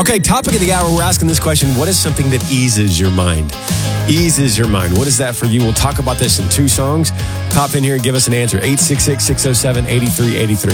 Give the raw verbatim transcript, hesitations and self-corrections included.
Okay, topic of the hour, we're asking this question. What is something that eases your mind? Eases your mind. What is that for you? We'll talk about this in two songs. Pop in here and give us an answer. eight six six, six oh seven, eight three eight three.